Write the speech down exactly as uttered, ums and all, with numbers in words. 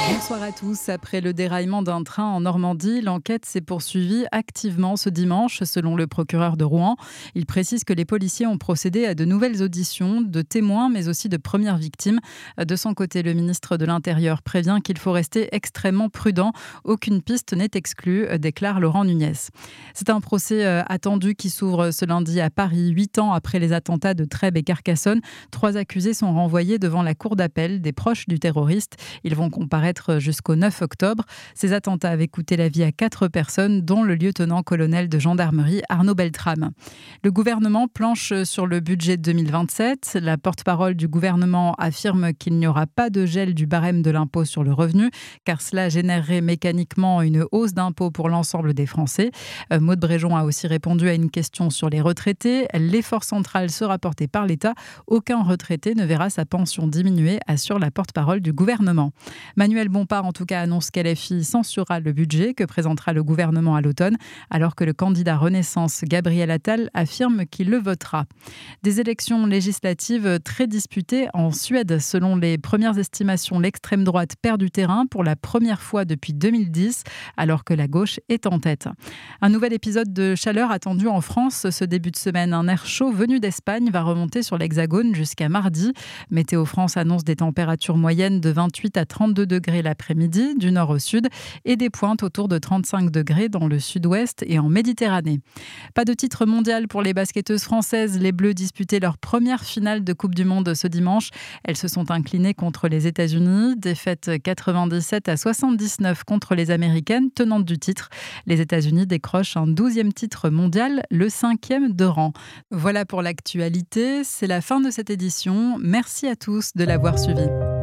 Bonsoir à tous. Après le déraillement d'un train en Normandie, l'enquête s'est poursuivie activement ce dimanche, selon le procureur de Rouen. Il précise que les policiers ont procédé à de nouvelles auditions de témoins, mais aussi de premières victimes. De son côté, le ministre de l'Intérieur prévient qu'il faut rester extrêmement prudent. Aucune piste n'est exclue, déclare Laurent Nunez. C'est un procès attendu qui s'ouvre ce lundi à Paris, huit ans après les attentats de Trèbes et Carcassonne. Trois accusés sont renvoyés devant la cour d'appel des proches du terroriste. Ils vont comparaître jusqu'au neuf octobre. Ces attentats avaient coûté la vie à quatre personnes, dont le lieutenant-colonel de gendarmerie Arnaud Beltrame. Le gouvernement planche sur le budget deux mille vingt-sept. La porte-parole du gouvernement affirme qu'il n'y aura pas de gel du barème de l'impôt sur le revenu, car cela générerait mécaniquement une hausse d'impôt pour l'ensemble des Français. Euh, Maud Bréjon a aussi répondu à une question sur les retraités. L'effort central sera porté par l'État. Aucun retraité ne verra sa pension diminuer, assure la porte-parole du gouvernement. Manuel Bompard, en tout cas, annonce qu'L F I censurera le budget que présentera le gouvernement à l'automne, alors que le candidat Renaissance, Gabriel Attal, affirme qu'il le votera. Des élections législatives très disputées en Suède. Selon les premières estimations, l'extrême droite perd du terrain pour la première fois depuis deux mille dix, alors que la gauche est en tête. Un nouvel épisode de chaleur attendu en France ce début de semaine. Un air chaud venu d'Espagne va remonter sur l'Hexagone jusqu'à mardi. Météo France annonce des températures moyennes de vingt-huit à trente-deux degrés l'après-midi, du nord au sud, et des pointes autour de trente-cinq degrés dans le sud-ouest et en Méditerranée. Pas de titre mondial pour les basketteuses françaises. Les Bleus disputaient leur première finale de Coupe du Monde ce dimanche. Elles se sont inclinées contre les États-Unis. Défaite quatre-vingt-dix-sept à soixante-dix-neuf contre les Américaines, tenantes du titre. Les États-Unis décrochent un douzième titre mondial, le cinquième de rang. Voilà pour l'actualité. C'est la fin de cette édition. Merci à tous de l'avoir suivi.